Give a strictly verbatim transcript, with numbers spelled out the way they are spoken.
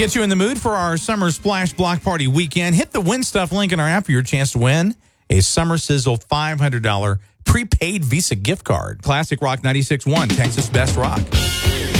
get you in the mood for our Summer Splash Block Party weekend, hit the Win Stuff link in our app for your chance to win a Summer Sizzle five hundred dollars prepaid Visa gift card. Classic Rock ninety-six point one, Texas Best Rock.